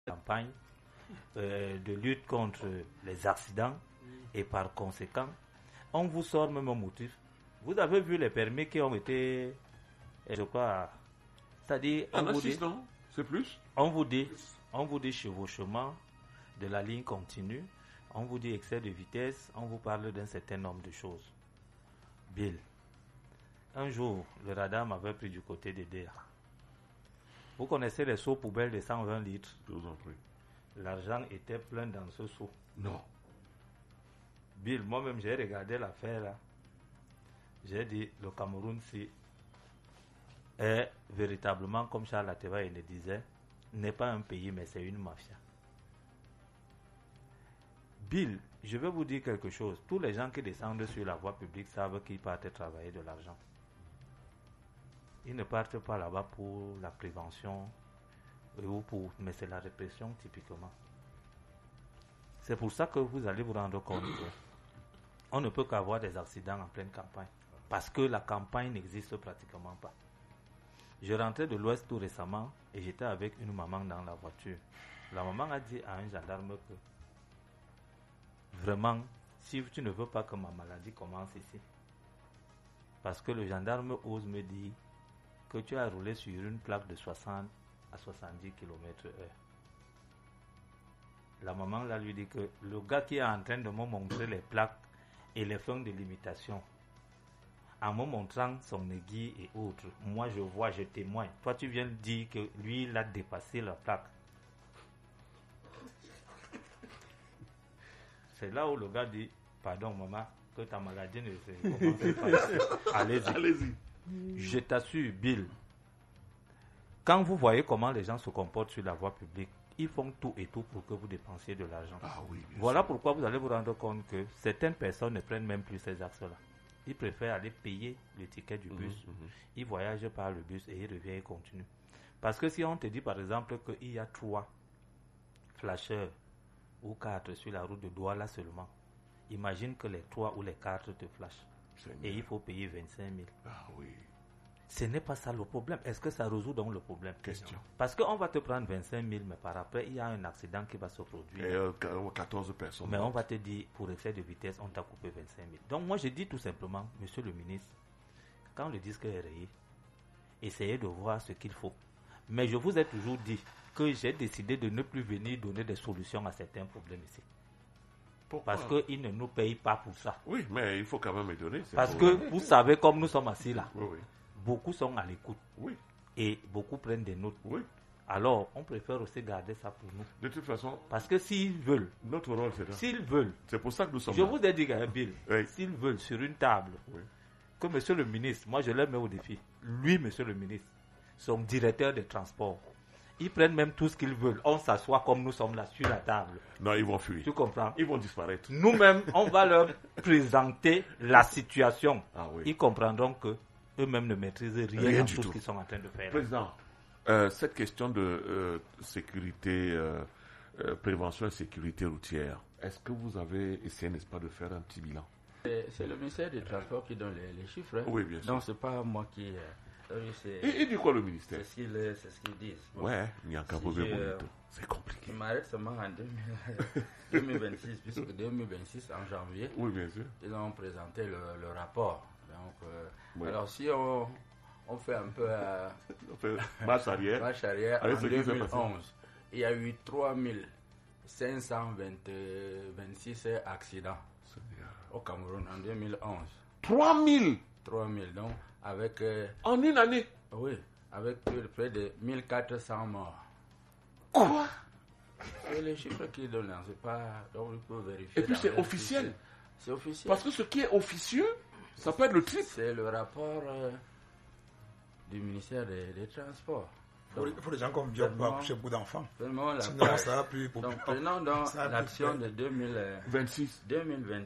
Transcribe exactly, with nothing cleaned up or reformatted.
campagne euh, de lutte contre les accidents et par conséquent, on vous sort même un motif. Vous avez vu les permis qui ont été, je crois, c'est-à-dire, on un vous assist, dit, non? C'est plus? On vous dit, on vous dit chevauchement de la ligne continue, on vous dit excès de vitesse, on vous parle d'un certain nombre de choses. Bill, un jour, le radar m'avait pris du côté des D R. Vous connaissez les seaux poubelles de cent vingt litres? Je vous en prie. L'argent était plein dans ce seau. Non. Bill, moi-même, j'ai regardé l'affaire là. J'ai dit, le Cameroun, si est véritablement, comme Charles Ateba le disait, n'est pas un pays, mais c'est une mafia. Bill, je vais vous dire quelque chose. Tous les gens qui descendent sur la voie publique savent qu'ils partent travailler de l'argent. Ils ne partent pas là-bas pour la prévention, ou pour, mais c'est la répression typiquement. C'est pour ça que vous allez vous rendre compte qu'on ne peut qu'avoir des accidents en pleine campagne. Parce que la campagne n'existe pratiquement pas. Je rentrais de l'Ouest tout récemment et j'étais avec une maman dans la voiture. La maman a dit à un gendarme que vraiment, si tu ne veux pas que ma maladie commence ici, parce que le gendarme ose me dire que tu as roulé sur une plaque de soixante à soixante-dix kilomètres heure. La maman là lui dit que le gars qui est en train de me montrer les plaques et les fins de limitation, en me montrant son aiguille et autres, moi je vois, je témoigne. Toi tu viens de dire que lui il a dépassé la plaque. C'est là où le gars dit, pardon maman, que ta maladie ne se commence pas. Allez-y. Allez-y. Je t'assure, Bill, quand vous voyez comment les gens se comportent sur la voie publique, ils font tout et tout pour que vous dépensiez de l'argent. Ah oui, voilà sûr. pourquoi vous allez vous rendre compte que certaines personnes ne prennent même plus ces axes-là. Ils préfèrent aller payer le ticket du bus. Mmh, mmh. Ils voyagent par le bus et ils reviennent et continuent. Parce que si on te dit par exemple qu'il y a trois flasheurs ou quatre sur la route de Douala seulement, imagine que les trois ou les quatre te flashent. Et il faut payer vingt-cinq mille. Ah oui. Ce n'est pas ça le problème. Est-ce que ça résout donc le problème? Question. Parce qu'on va te prendre vingt-cinq mille, mais par après, il y a un accident qui va se produire. Et euh, quatorze personnes. Mais on va te dire, pour excès de vitesse, on t'a coupé vingt-cinq mille. Donc moi, je dis tout simplement, monsieur le ministre, quand le disque est rayé, essayez de voir ce qu'il faut. Mais je vous ai toujours dit que j'ai décidé de ne plus venir donner des solutions à certains problèmes ici. Pourquoi? Parce qu'ils ne nous payent pas pour ça. Oui, mais il faut quand même me donner. Parce que vous savez, comme nous sommes assis là, oui, oui. beaucoup sont à l'écoute. Oui. Et beaucoup prennent des notes. Oui. Alors, on préfère aussi garder ça pour nous. De toute façon, parce que s'ils veulent, notre rôle c'est ça. S'ils veulent, c'est pour ça que nous sommes je là. vous ai dit, Bill, oui. S'ils veulent sur une table, oui. que monsieur le ministre, moi je le mets au défi, lui, monsieur le ministre, son directeur des transports, ils prennent même tout ce qu'ils veulent. On s'assoit comme nous sommes là sur la table. Non, ils vont fuir. Tu comprends? Ils vont disparaître. Nous-mêmes, on va leur présenter la situation. Ah, oui. Ils comprendront que eux-mêmes ne maîtrisent rien, rien dans du tout, tout ce qu'ils sont en train de faire. Président, euh, cette question de euh, sécurité, euh, euh, prévention et sécurité routière, est-ce que vous avez essayé, n'est-ce pas, de faire un petit bilan? C'est, c'est le ministère des Transports qui donne les, les chiffres. Hein. Oui, bien sûr. Donc, c'est pas moi qui... Euh, c'est, et, et du quoi le ministère? C'est ce qu'ils, c'est ce qu'ils disent. Bon, ouais, il n'y a qu'à si poser euh, c'est compliqué. Je m'arrête seulement en deux mille vingt-six, puisque deux mille vingt-six, en janvier, oui, bien sûr. Ils ont présenté le, le rapport. Donc, euh, ouais. Alors, si on, on fait un peu... Euh, on fait marche arrière. Marche arrière, en deux mille onze, il y a eu trois mille cinq cent vingt-six accidents au Cameroun en deux mille onze. trois mille trois mille, donc avec... Euh, en une année? Oui, avec près de mille quatre cents morts. Quoi? C'est les chiffres qu'ils donnent, c'est pas... Donc, il faut vérifier. Et puis c'est officiel. C'est officiel. Parce que ce qui est officieux, ça peut être le triple. C'est le rapport euh, du ministère des, des Transports. Il faut, faut des gens comme bien pour accoucher beaucoup d'enfants. Sinon, ça va plus pour donc, prenons donc l'action de deux mille vingt-six. deux mille vingt